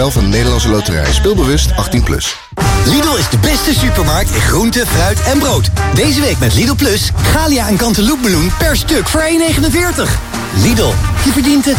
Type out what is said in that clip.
spel van de Nederlandse Loterij. Speelbewust 18+. Lidl is de beste supermarkt in groente, fruit en brood. Deze week met Lidl Plus, Galia en Cantaloupe meloen per stuk voor 1,49. Lidl, je verdient het.